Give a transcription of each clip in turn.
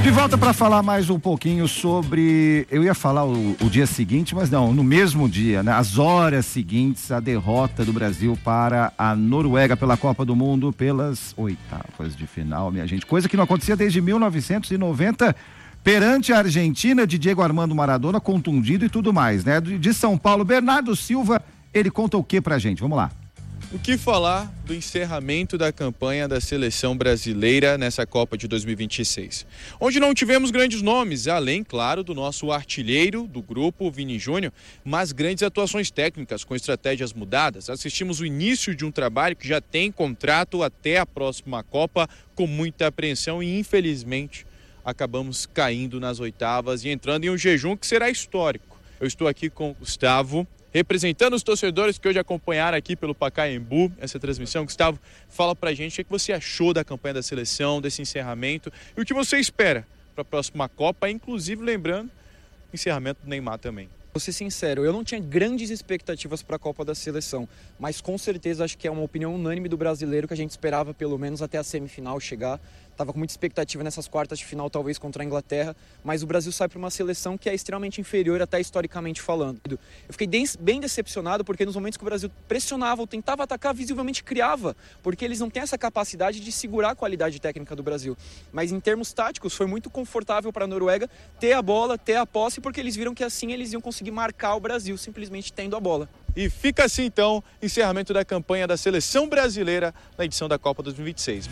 De volta para falar mais um pouquinho sobre, eu ia falar o dia seguinte, mas não, no mesmo dia, né? As horas seguintes, a derrota do Brasil para a Noruega pela Copa do Mundo, pelas oitavas de final, minha gente. Coisa que não acontecia desde 1990, perante a Argentina de Diego Armando Maradona, contundido e tudo mais, né? De São Paulo, Bernardo Silva, ele conta o que pra gente? Vamos lá. O que falar do encerramento da campanha da seleção brasileira nessa Copa de 2026? Onde não tivemos grandes nomes, além, claro, do nosso artilheiro do grupo, Vini Júnior, mas grandes atuações técnicas com estratégias mudadas. Assistimos o início de um trabalho que já tem contrato até a próxima Copa com muita apreensão e, infelizmente, acabamos caindo nas oitavas e entrando em um jejum que será histórico. Eu estou aqui com o Gustavo, representando os torcedores que hoje acompanharam aqui pelo Pacaembu essa transmissão. Gustavo, fala pra gente o que você achou da campanha da seleção, desse encerramento e o que você espera para a próxima Copa, inclusive lembrando o encerramento do Neymar também. Vou ser sincero, eu não tinha grandes expectativas para a Copa da Seleção, mas com certeza acho que é uma opinião unânime do brasileiro que a gente esperava pelo menos até a semifinal chegar. Estava com muita expectativa nessas quartas de final, talvez contra a Inglaterra, mas o Brasil sai para uma seleção que é extremamente inferior, até historicamente falando. Eu fiquei bem decepcionado porque nos momentos que o Brasil pressionava ou tentava atacar, visivelmente criava, porque eles não têm essa capacidade de segurar a qualidade técnica do Brasil. Mas em termos táticos, foi muito confortável para a Noruega ter a bola, ter a posse, porque eles viram que assim eles iam conseguir marcar o Brasil, simplesmente tendo a bola. E fica assim então, encerramento da campanha da seleção brasileira na edição da Copa 2026.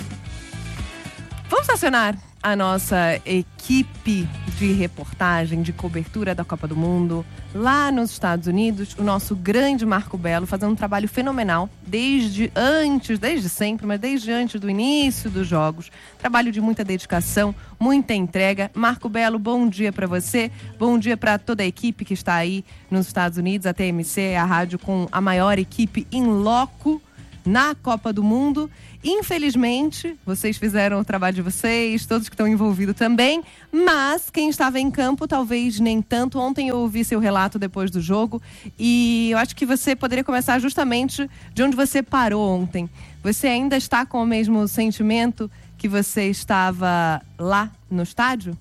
Vamos acionar a nossa equipe de reportagem, de cobertura da Copa do Mundo, lá nos Estados Unidos, o nosso grande Marco Belo, fazendo um trabalho fenomenal, desde sempre, mas desde antes do início dos jogos. Trabalho de muita dedicação, muita entrega. Marco Belo, bom dia para você, bom dia para toda a equipe que está aí nos Estados Unidos. A TMC é a rádio com a maior equipe in loco na Copa do Mundo. Infelizmente, vocês fizeram o trabalho de vocês, todos que estão envolvidos também, mas quem estava em campo talvez nem tanto. Ontem eu ouvi seu relato depois do jogo e eu acho que você poderia começar justamente de onde você parou ontem. Você ainda está com o mesmo sentimento que você estava lá no estádio?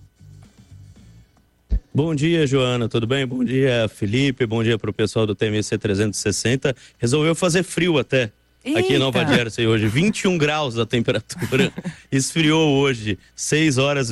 Bom dia, Joana, tudo bem? Bom dia, Felipe, bom dia para o pessoal do TMC 360. Resolveu fazer frio até. Eita. Aqui em Nova Jersey hoje, 21 graus a temperatura, esfriou hoje, 6 horas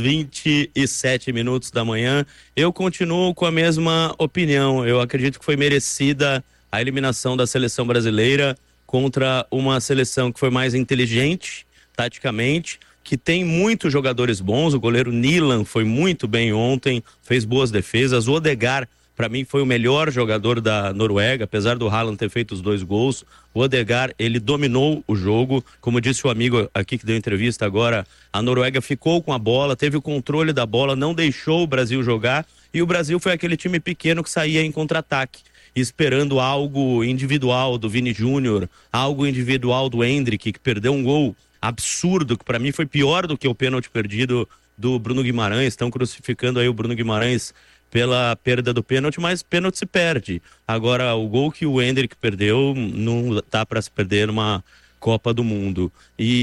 27 minutos da manhã. Eu continuo com a mesma opinião, eu acredito que foi merecida a eliminação da seleção brasileira contra uma seleção que foi mais inteligente, taticamente, que tem muitos jogadores bons. O goleiro Nilan foi muito bem ontem, fez boas defesas. O Odegaard, para mim, foi o melhor jogador da Noruega, apesar do Haaland ter feito os 2 gols. O Odegaard, ele dominou o jogo. Como disse o amigo aqui que deu entrevista agora, a Noruega ficou com a bola, teve o controle da bola, não deixou o Brasil jogar. E o Brasil foi aquele time pequeno que saía em contra-ataque, esperando algo individual do Vini Júnior, algo individual do Endrick, que perdeu um gol absurdo, que para mim foi pior do que o pênalti perdido do Bruno Guimarães. Estão crucificando aí o Bruno Guimarães pela perda do pênalti, mas pênalti se perde. Agora, o gol que o Endrick perdeu não dá para se perder numa Copa do Mundo.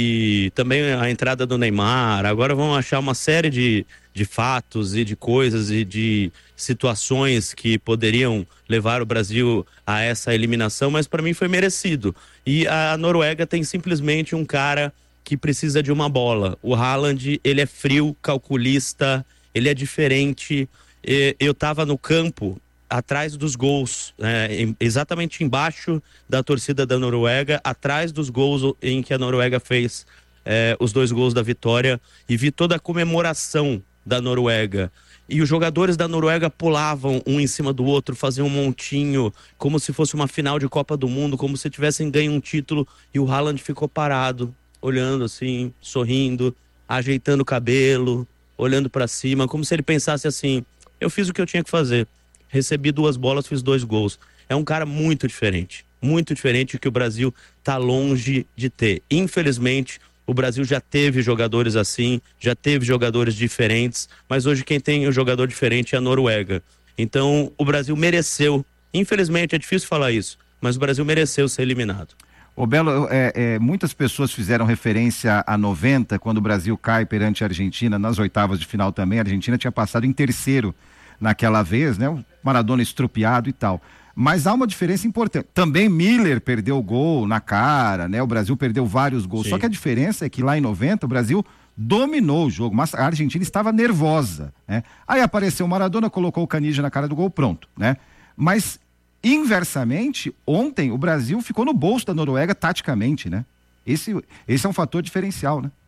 E também a entrada do Neymar. Agora vão achar uma série de fatos e de coisas e de situações que poderiam levar o Brasil a essa eliminação, mas para mim foi merecido. E a Noruega tem simplesmente um cara que precisa de uma bola. O Haaland, ele é frio, calculista, ele é diferente. Eu estava no campo, atrás dos gols, exatamente embaixo da torcida da Noruega, atrás dos gols em que a Noruega fez os 2 gols da vitória, e vi toda a comemoração da Noruega. E os jogadores da Noruega pulavam um em cima do outro, faziam um montinho, como se fosse uma final de Copa do Mundo, como se tivessem ganho um título, e o Haaland ficou parado, olhando assim, sorrindo, ajeitando o cabelo, olhando para cima, como se ele pensasse assim: eu fiz o que eu tinha que fazer, recebi 2 bolas, fiz 2 gols. É um cara muito diferente que o Brasil está longe de ter. Infelizmente, o Brasil já teve jogadores assim, já teve jogadores diferentes, mas hoje quem tem um jogador diferente é a Noruega. Então, o Brasil mereceu, infelizmente é difícil falar isso, mas o Brasil mereceu ser eliminado. Ô Belo, muitas pessoas fizeram referência a 90, quando o Brasil cai perante a Argentina, nas oitavas de final também. A Argentina tinha passado em terceiro naquela vez, né? O Maradona estrupiado e tal. Mas há uma diferença importante. Também Miller perdeu o gol na cara, né? O Brasil perdeu vários gols. Sim. Só que a diferença é que lá em 90 o Brasil dominou o jogo, mas a Argentina estava nervosa, né? Aí apareceu o Maradona, colocou o Canija na cara do gol, pronto, né? Mas inversamente, ontem o Brasil ficou no bolso da Noruega taticamente, né? Esse é um fator diferencial, né?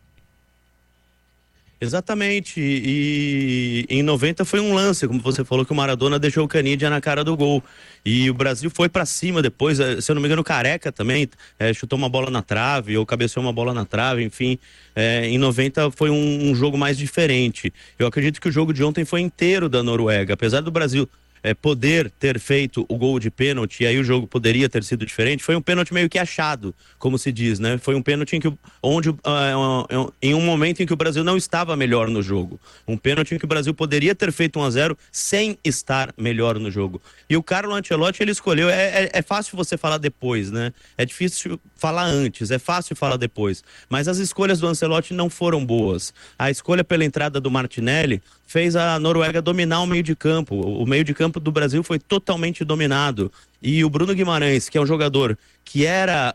Exatamente, e em 90 foi um lance, como você falou, que o Maradona deixou o Canija na cara do gol, e o Brasil foi pra cima depois, se eu não me engano o Careca também chutou uma bola na trave, ou cabeceou uma bola na trave, enfim, em 90 foi um jogo mais diferente. Eu acredito que o jogo de ontem foi inteiro da Noruega, apesar do Brasil poder ter feito o gol de pênalti, e aí o jogo poderia ter sido diferente, foi um pênalti meio que achado, como se diz, né? Foi um pênalti em um momento em que o Brasil não estava melhor no jogo. Um pênalti em que o Brasil poderia ter feito 1-0 sem estar melhor no jogo. E o Carlo Ancelotti, ele escolheu, é fácil você falar depois, né? É difícil falar antes, é fácil falar depois. Mas as escolhas do Ancelotti não foram boas. A escolha pela entrada do Martinelli fez a Noruega dominar o meio de campo. O meio de campo do Brasil foi totalmente dominado. E o Bruno Guimarães, que é um jogador que era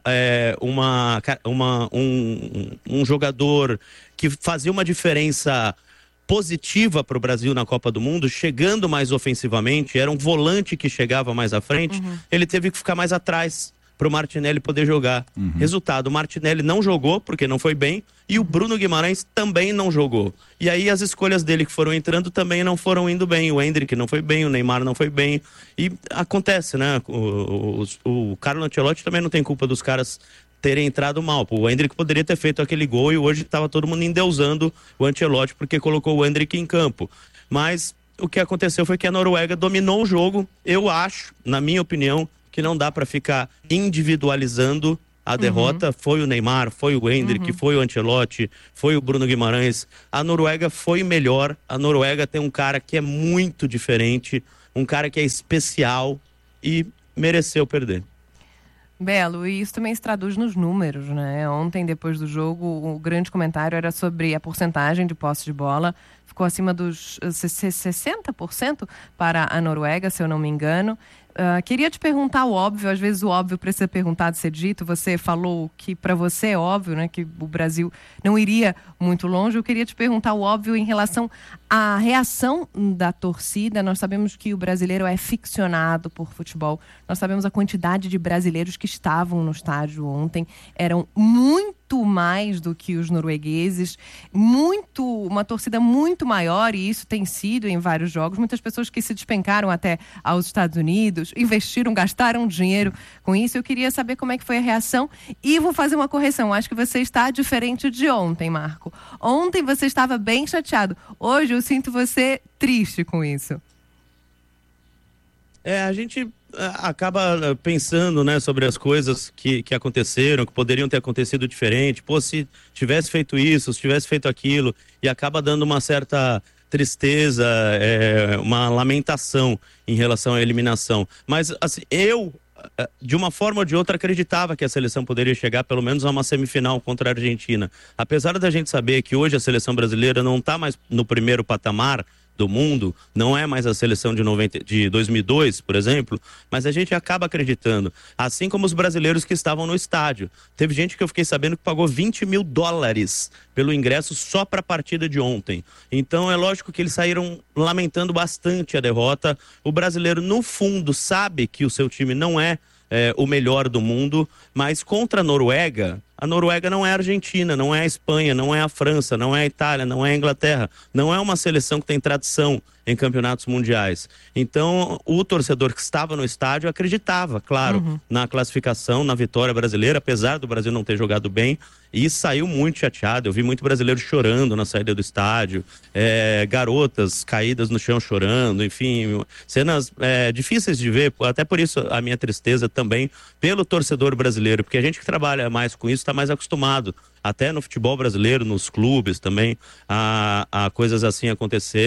um jogador que fazia uma diferença positiva para o Brasil na Copa do Mundo, chegando mais ofensivamente, era um volante que chegava mais à frente, ele teve que ficar mais atrás para o Martinelli poder jogar. Resultado, o Martinelli não jogou porque não foi bem, e o Bruno Guimarães também não jogou. E aí as escolhas dele que foram entrando também não foram indo bem. O Endrick não foi bem, o Neymar não foi bem. E acontece, né? O Carlo Ancelotti também não tem culpa dos caras terem entrado mal. O Endrick poderia ter feito aquele gol e hoje estava todo mundo endeusando o Ancelotti porque colocou o Endrick em campo. Mas o que aconteceu foi que a Noruega dominou o jogo. Eu acho, na minha opinião, que não dá para ficar individualizando a derrota. Foi o Neymar, foi o Endrick, foi o Ancelotti, foi o Bruno Guimarães. A Noruega foi melhor. A Noruega tem um cara que é muito diferente, um cara que é especial e mereceu perder. Belo, e isso também se traduz nos números, né? Ontem, depois do jogo, o grande comentário era sobre a porcentagem de posse de bola. Ficou acima dos 60% para a Noruega, se eu não me engano. Queria te perguntar o óbvio, às vezes o óbvio precisa ser perguntado, ser dito. Você falou que para você é óbvio, né, que o Brasil não iria muito longe. Eu queria te perguntar o óbvio em relação à reação da torcida. Nós sabemos que o brasileiro é ficcionado por futebol. Nós sabemos a quantidade de brasileiros que estavam no estádio ontem. Eram muito mais do que os noruegueses, uma torcida muito maior, e isso tem sido em vários jogos. Muitas pessoas que se despencaram até aos Estados Unidos, investiram, gastaram dinheiro com isso. Eu queria saber como é que foi a reação, e vou fazer uma correção. Acho que você está diferente de ontem, Marco. Ontem você estava bem chateado. Hoje eu sinto você triste com isso. A gente acaba pensando, né, sobre as coisas que aconteceram, que poderiam ter acontecido diferente. Pô, se tivesse feito isso, se tivesse feito aquilo, e acaba dando uma certa tristeza, uma lamentação em relação à eliminação. Mas assim, eu, de uma forma ou de outra, acreditava que a seleção poderia chegar pelo menos a uma semifinal contra a Argentina. Apesar da gente saber que hoje a seleção brasileira não está mais no primeiro patamar do mundo, não é mais a seleção de 2002, por exemplo, mas a gente acaba acreditando, assim como os brasileiros que estavam no estádio. Teve gente que eu fiquei sabendo que pagou $20 mil pelo ingresso só para a partida de ontem. Então é lógico que eles saíram lamentando bastante a derrota. O brasileiro, no fundo, sabe que o seu time não é o melhor do mundo, mas contra a Noruega não é a Argentina, não é a Espanha, não é a França, não é a Itália, não é a Inglaterra, não é uma seleção que tem tradição em campeonatos mundiais. Então, o torcedor que estava no estádio acreditava, claro, na classificação, na vitória brasileira, apesar do Brasil não ter jogado bem, e saiu muito chateado. Eu vi muito brasileiro chorando na saída do estádio, garotas caídas no chão chorando, enfim, cenas difíceis de ver, até por isso a minha tristeza também pelo torcedor brasileiro, porque a gente que trabalha mais com isso está mais acostumado, até no futebol brasileiro, nos clubes também, a coisas assim acontecerem.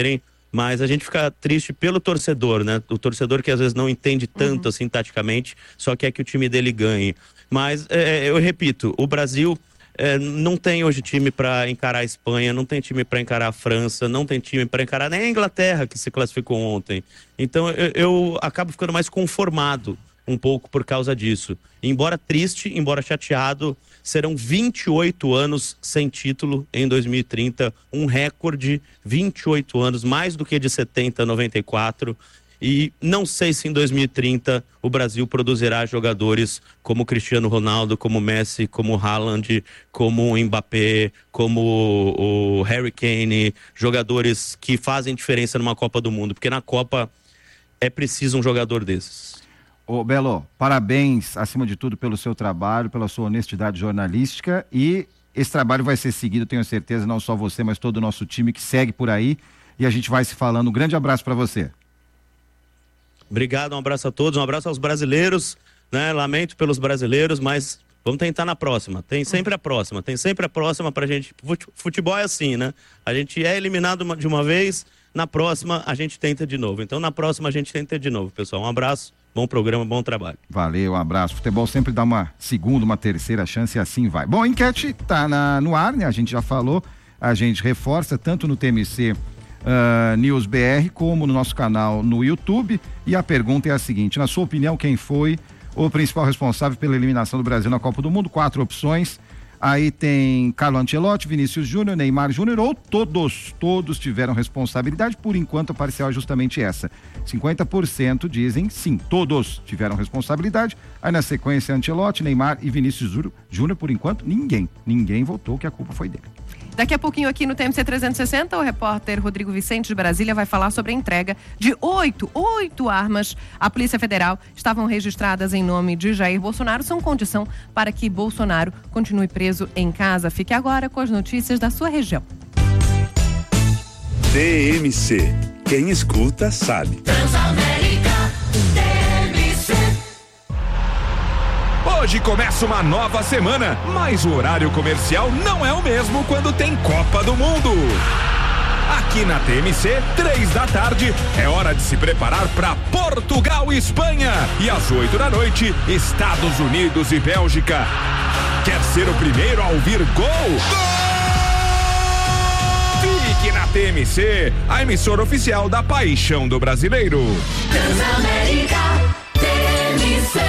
mas a gente fica triste pelo torcedor, né? O torcedor que às vezes não entende tanto assim taticamente, só quer que o time dele ganhe. Mas eu repito, o Brasil não tem hoje time para encarar a Espanha, não tem time para encarar a França, não tem time para encarar nem a Inglaterra, que se classificou ontem. Então eu acabo ficando mais conformado um pouco por causa disso. Embora triste, embora chateado, serão 28 anos sem título em 2030, um recorde, 28 anos, mais do que de 70 a 94. E não sei se em 2030 o Brasil produzirá jogadores como Cristiano Ronaldo, como Messi, como Haaland, como Mbappé, como o Harry Kane, jogadores que fazem diferença numa Copa do Mundo, porque na Copa é preciso um jogador desses. Ô Belo, parabéns acima de tudo pelo seu trabalho, pela sua honestidade jornalística, e esse trabalho vai ser seguido, tenho certeza, não só você, mas todo o nosso time que segue por aí, e a gente vai se falando. Um grande abraço para você. Obrigado, um abraço a todos, um abraço aos brasileiros, né? Lamento pelos brasileiros, mas vamos tentar na próxima. Tem sempre a próxima pra gente. Futebol é assim, né? A gente é eliminado de uma vez, na próxima a gente tenta de novo. Então na próxima a gente tenta de novo, pessoal. Um abraço, bom programa, bom trabalho. Valeu, um abraço. Futebol sempre dá uma segunda, uma terceira chance e assim vai. Bom, a enquete tá no ar, né? A gente já falou, a gente reforça tanto no TMC News BR como no nosso canal no YouTube, e a pergunta é a seguinte: na sua opinião, quem foi o principal responsável pela eliminação do Brasil na Copa do Mundo? 4 opções, aí tem Carlo Ancelotti, Vinícius Júnior, Neymar Júnior, ou todos tiveram responsabilidade. Por enquanto a parcial é justamente essa, 50% dizem sim, todos tiveram responsabilidade. Aí na sequência Ancelotti, Neymar e Vinícius Júnior. Por enquanto ninguém votou que a culpa foi dele. Daqui a pouquinho aqui no TMC 360, o repórter Rodrigo Vicente de Brasília vai falar sobre a entrega de 8 armas à Polícia Federal. Estavam registradas em nome de Jair Bolsonaro, são condição para que Bolsonaro continue preso em casa. Fique agora com as notícias da sua região. TMC, quem escuta sabe. Transamérica, TMC. Hoje começa uma nova semana, mas o horário comercial não é o mesmo quando tem Copa do Mundo. Aqui na TMC, 3 da tarde, é hora de se preparar para Portugal e Espanha. E às 8 da noite, Estados Unidos e Bélgica. Quer ser o primeiro a ouvir gol? Fique na TMC, a emissora oficial da paixão do brasileiro. Transamérica, TMC.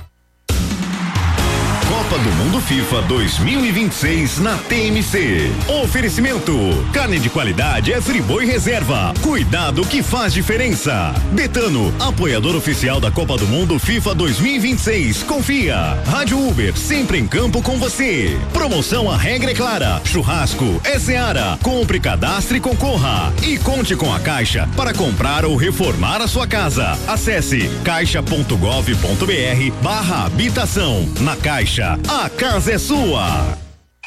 Copa do Mundo FIFA 2026 na TMC. Oferecimento: carne de qualidade é Friboi Reserva. Cuidado que faz diferença. Betano, apoiador oficial da Copa do Mundo FIFA 2026. Confia. Rádio Uber, sempre em campo com você. Promoção A Regra é Clara. Churrasco é Seara. Compre, cadastre e concorra. E conte com a Caixa para comprar ou reformar a sua casa. Acesse caixa.gov.br/habitação. Na Caixa, a casa é sua.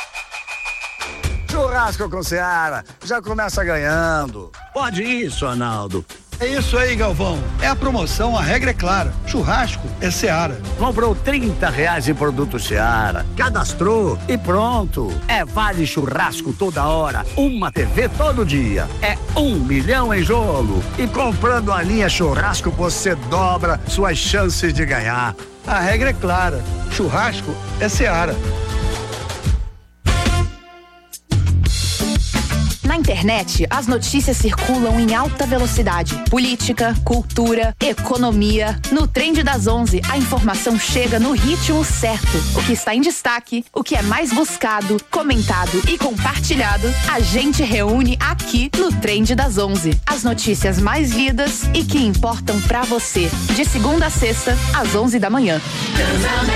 Churrasco com Seara, já começa ganhando. Pode isso, Arnaldo. É isso aí, Galvão. É a promoção, a regra é clara. Churrasco é Seara. Comprou R$30 em produto Seara, cadastrou e pronto. É vale churrasco toda hora, uma TV todo dia. É 1 milhão em jogo. E comprando a linha churrasco, você dobra suas chances de ganhar. A regra é clara. Churrasco é Seara. Na internet, as notícias circulam em alta velocidade. Política, cultura, economia. No Trend das 11, a informação chega no ritmo certo. O que está em destaque, o que é mais buscado, comentado e compartilhado, a gente reúne aqui no Trend das 11. As notícias mais lidas e que importam pra você. De segunda a sexta, às 11 da manhã.